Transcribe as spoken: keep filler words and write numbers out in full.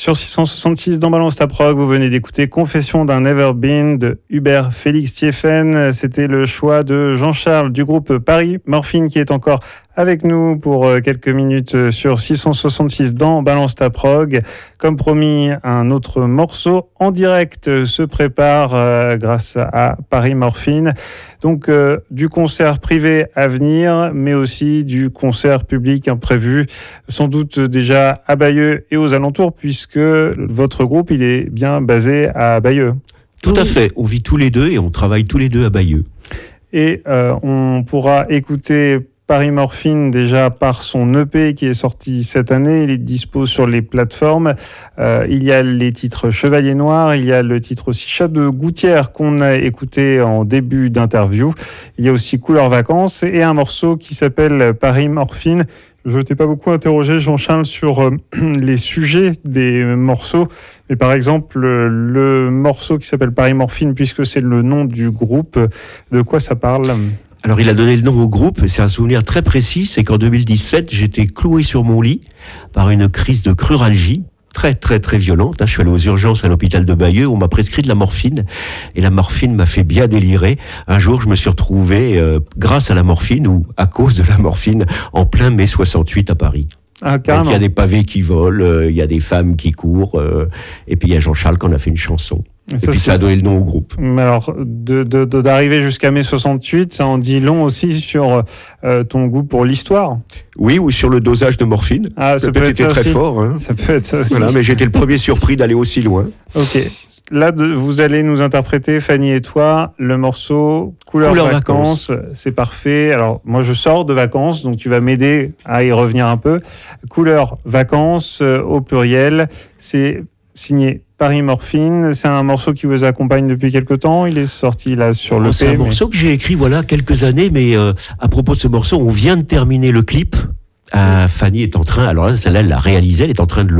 Sur six cent soixante-six dans Balance ta prog, vous venez d'écouter Confession d'un Never Been de Hubert Félix Thieffen. C'était le choix de Jean-Charles du groupe Paris Morphine qui est encore avec nous pour quelques minutes sur six cent soixante-six dans Balance ta prog. Comme promis, un autre morceau en direct se prépare euh, grâce à Paris Morphine. Donc euh, du concert privé à venir, mais aussi du concert public imprévu, sans doute déjà à Bayeux et aux alentours, puisque votre groupe il est bien basé à Bayeux. Tout à fait, on vit tous les deux et on travaille tous les deux à Bayeux. Et euh, on pourra écouter Paris Morphine déjà par son E P qui est sorti cette année. Il est dispo sur les plateformes. Euh, il y a les titres Chevalier Noir, il y a le titre aussi Chat de Gouttière qu'on a écouté en début d'interview. Il y a aussi Couleur Vacances et un morceau qui s'appelle Paris Morphine. Je t'ai pas beaucoup interrogé, Jean-Charles, sur euh, les sujets des morceaux. Mais par exemple, le, le morceau qui s'appelle Paris Morphine, puisque c'est le nom du groupe, de quoi ça parle ? Alors, il a donné le nom au groupe, et c'est un souvenir très précis, c'est qu'en deux mille dix-sept, j'étais cloué sur mon lit par une crise de cruralgie, très très très violente. Je suis allé aux urgences à l'hôpital de Bayeux, on m'a prescrit de la morphine, et la morphine m'a fait bien délirer. Un jour, je me suis retrouvé, euh, grâce à la morphine, ou à cause de la morphine, en plein mai soixante-huit à Paris. Ah, donc, il y a des pavés qui volent, euh, il y a des femmes qui courent, euh, et puis il y a Jean-Charles qui en a fait une chanson. Et, ça, et puis ça a donné le nom au groupe. Alors, de, de, de, d'arriver jusqu'à mai soixante-huit, ça en dit long aussi sur euh, ton goût pour l'histoire. Oui, ou sur le dosage de morphine. Ah, ça peut être était ça très aussi. fort. Hein. Ça peut être ça aussi. Voilà, mais j'étais le premier surpris d'aller aussi loin. Ok. Là, de, vous allez nous interpréter, Fanny et toi, le morceau Couleur, Couleur vacances. vacances. C'est parfait. Alors, moi, je sors de vacances, donc tu vas m'aider à y revenir un peu. Couleur Vacances, euh, au pluriel. C'est signé Paris Morphine. C'est un morceau qui vous accompagne depuis quelque temps. Il est sorti là sur le. C'est un mais... morceau que j'ai écrit voilà quelques années, mais euh, à propos de ce morceau, on vient de terminer le clip. Euh, Fanny est en train, alors là, celle-là, elle l'a réalisé, elle est en train de le